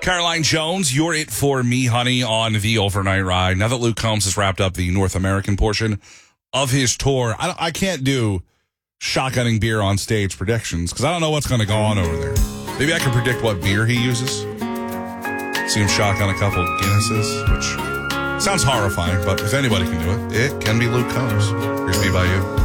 Caroline Jones, you're it for me, honey, on the overnight ride. Now that Luke Combs has wrapped up the North American portion of his tour, I can't do shotgunning beer on stage predictions because I don't know what's going to go on over there. Maybe I can predict what beer he uses. See him shotgun a couple Guinnesses, which sounds horrifying, but if anybody can do it, it can be Luke Combs. Here's Me By You.